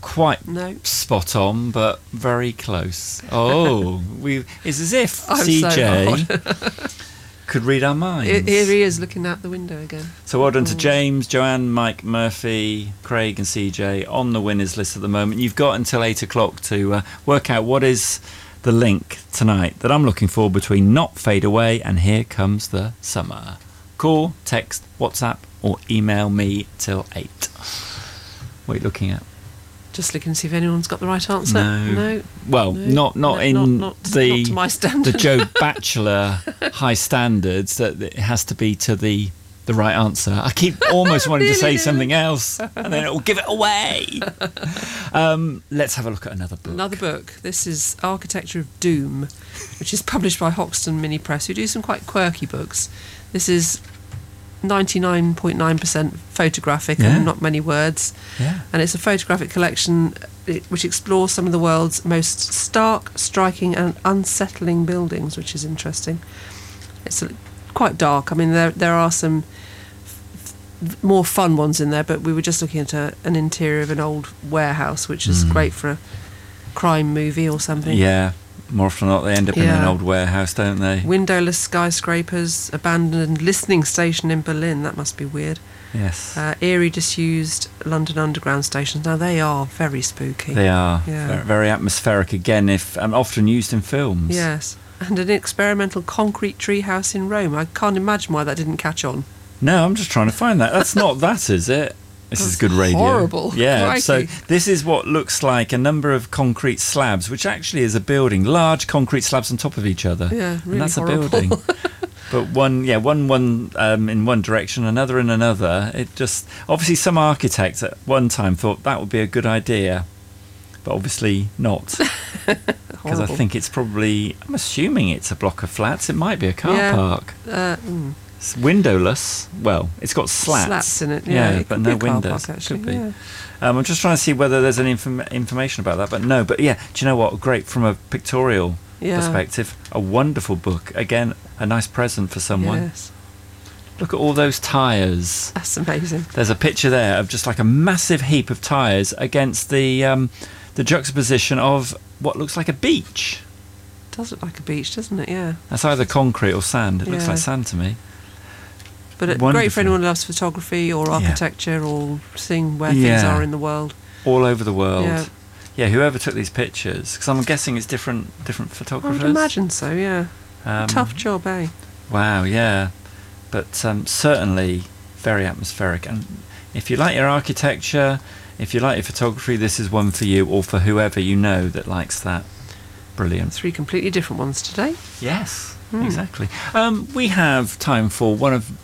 quite No. spot on, but very close. Oh, it's as if I'm CJ could read our minds. Here he is looking out the window again. So well done to James, Joanne, Mike, Murphy, Craig and CJ on the winners list at the moment. You've got until 8 o'clock to work out what is the link tonight that I'm looking for between Not Fade Away and Here Comes the Summer. Call, text, WhatsApp or email me till 8. What are you looking at? Just looking to see if anyone's got the right answer. No. Well, not to my standard. The Joe Batchelor high standards that it has to be to the right answer. I keep almost wanting to say something else and then it will give it away. Let's have a look at another book. Another book. This is Architecture of Doom, which is published by Hoxton Mini Press, who do some quite quirky books. This is 99.9% photographic and not many words. Yeah. And it's a photographic collection which explores some of the world's most stark, striking and unsettling buildings, which is interesting. It's quite dark. I mean, there are some more fun ones in there, but we were just looking at an interior of an old warehouse, which is great for a crime movie or something. Yeah. More often than not, they end up in an old warehouse, don't they? Windowless skyscrapers, abandoned listening station in Berlin. That must be weird. Yes. Eerie, disused London Underground stations. Now, they are very spooky. They are. Yeah. Very atmospheric, again, often used in films. Yes. And an experimental concrete treehouse in Rome. I can't imagine why that didn't catch on. No, I'm just trying to find that. That's not that, is it? This is good radio. Horrible. Yeah, Crikey. so this is what looks like a number of concrete slabs, which actually is a building. Large concrete slabs on top of each other. Yeah, really and that's horrible. a building. But one in one direction, another in another. It just... Obviously, some architects at one time thought that would be a good idea. But obviously not. Because I think it's probably... I'm assuming it's a block of flats. It might be a car park. It's windowless. Well, it's got slats in it. Yeah, but no windows. Park, actually, could be. yeah. I'm just trying to see whether there's any information about that, but no. But yeah, do you know what? Great from a pictorial perspective. A wonderful book. Again, a nice present for someone. Yes. Look at all those tyres. That's amazing. There's a picture there of just like a massive heap of tyres against the juxtaposition of what looks like a beach. It does look like a beach, doesn't it? Yeah. That's either concrete or sand. It looks like sand to me. But great for anyone who loves photography or architecture or seeing where things are in the world. All over the world. Yeah. Yeah, whoever took these pictures, because I'm guessing it's different photographers. I would imagine so, yeah. Tough job, eh? Wow, yeah. But certainly very atmospheric. And if you like your architecture, if you like your photography, this is one for you, or for whoever you know that likes that. Brilliant. 3 completely different ones today. Yes, exactly. We have time for one of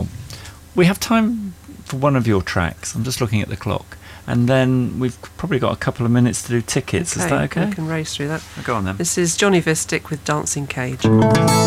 your tracks. I'm just looking at the clock. And then we've probably got a couple of minutes to do tickets. Is that okay? I can race through that. Go on then. This is Johnny Vistic with Dancing Cage.